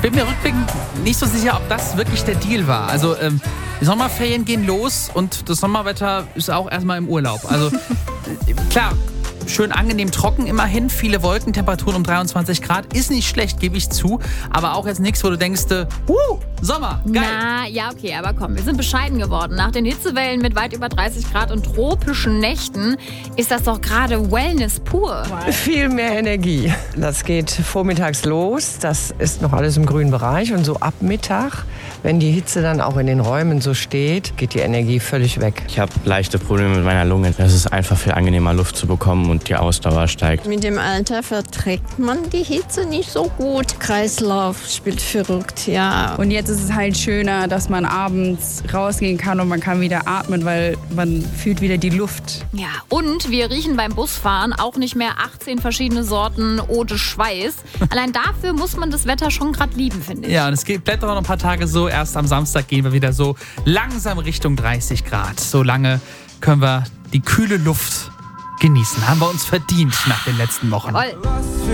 bin mir rückblickend nicht so sicher, ob das wirklich der Deal war. Also die Sommerferien gehen los und das Sommerwetter ist auch erstmal im Urlaub. Also klar, schön angenehm trocken immerhin, viele Wolken, Temperaturen um 23 Grad. Ist nicht schlecht, gebe ich zu. Aber auch jetzt nichts, wo du denkst, Sommer, geil. Na, ja, okay, aber komm, wir sind bescheiden geworden. Nach den Hitzewellen mit weit über 30 Grad und tropischen Nächten ist das doch gerade Wellness pur. Viel mehr Energie. Das geht vormittags los. Das ist noch alles im grünen Bereich. Und so ab Mittag, wenn die Hitze dann auch in den Räumen so steht, geht die Energie völlig weg. Ich habe leichte Probleme mit meiner Lunge. Es ist einfach viel angenehmer, Luft zu bekommen und die Ausdauer steigt. Mit dem Alter verträgt man die Hitze nicht so gut. Kreislauf spielt verrückt, ja. Und jetzt ist es halt schöner, dass man abends rausgehen kann und man kann wieder atmen, weil man fühlt wieder die Luft. Ja, und wir riechen beim Busfahren auch nicht mehr 18 verschiedene Sorten Eau de Schweiß. Allein dafür muss man das Wetter schon gerade lieben, finde ich. Ja, und es bleibt aber noch ein paar Tage so. Erst am Samstag gehen wir wieder so langsam Richtung 30 Grad. So lange können wir die kühle Luft genießen. Haben wir uns verdient nach den letzten Wochen. Jawohl.